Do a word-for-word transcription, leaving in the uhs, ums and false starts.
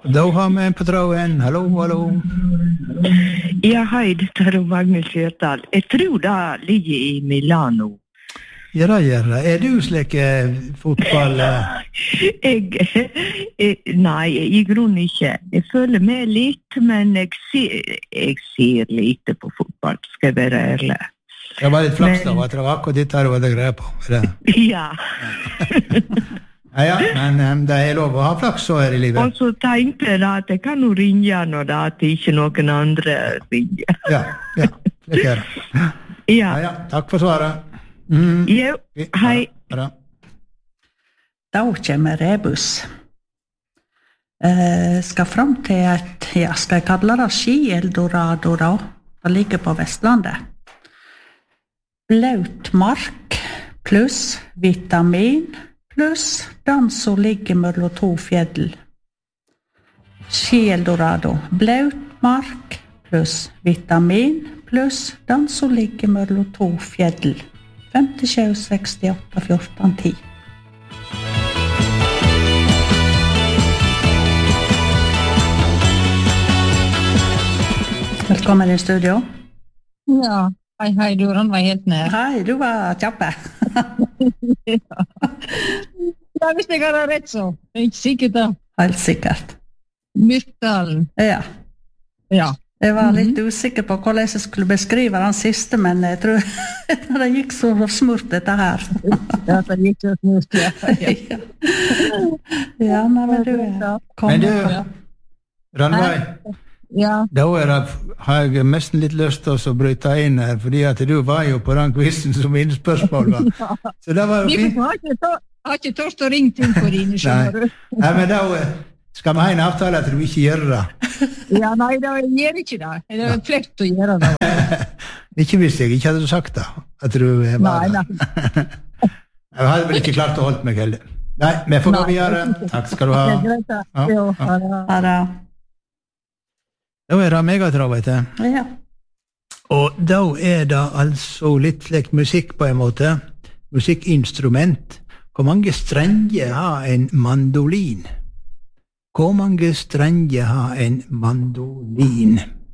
Da har vi en på tråden. Hallo, hallo. Ja, hei, dette er Magnus Jørdahl. Jeg tror det ligger i Milano. Ja, det gjør det. Er du slik eh, fotball? Eh? Jeg, jeg, nei, i grunnen ikke. Jeg føler med litt, men jeg ser, jeg ser lite på fotball, skal jeg være ærlig. Det var litt flaks da, at det var akkurat ditt her og det greier på. Det. Ja. Ja, ja, men um, det er lov å ha flaks så her i livet. Og så tenkte jeg at jeg kan jo ringe når det at ikke noen andre ringer. Ja, ja, det er det. Ja. Ja, ja, takk for svaret. Mm. Jo, hei. Ja, da kommer Rebus. Eh, skal fram til et, ja, skal jeg kalle det Ski-Eldorado da? Det ligger på Vestlandet. Blaut mark pluss vitamin pluss den som ligger mellom to fjell. Ski-Eldorado. Blaut mark pluss vitamin pluss den som ligger mellom to fjell. femtisju sekstiåtte fjorten ti. Velkommen i studio. Ja, hei, hei, du var helt nær. Hei, du var kjappe. Ja. Ja, hvis jeg har rett så. Det er ikke sikkert da. Helt sikkert. Myrkdalen. Ja. Ja. Jeg var litt mm-hmm. usikker på hvordan jeg skulle beskrive den siste, men jeg tror det gikk så smurt dette her. Ja, det gikk så smurt, ja. Ja, ja men du er Men du, Rannveig, ja. da er det, har jeg nesten litt lyst til å bryte inn her, fordi at du var jo på den quizen som innspørsmål var. Så det var jo fint. Jeg har ikke tørst å ringe til på dine, skjønner du. Nei, men da skal vi ha en avtale at du ikke gjør det. Ja, nei, da gjør ikke det. Det er flekt å gjøre det. Ikke hvis jeg ikke hadde sagt det, at du var nei, det. Nei. Jeg hadde vel ikke klart å holde meg heller. Nei, vi får gå videre. Takk skal du ha. Det er greit da. Ja, ja. Ha det. Ha det. Da er det megatrav, vet du. Ja. Og da er det altså litt slik musikk på en måte. Musikkinstrument. Hvor mange strenger har en mandolin? Hvor mange strenger har en mandolin?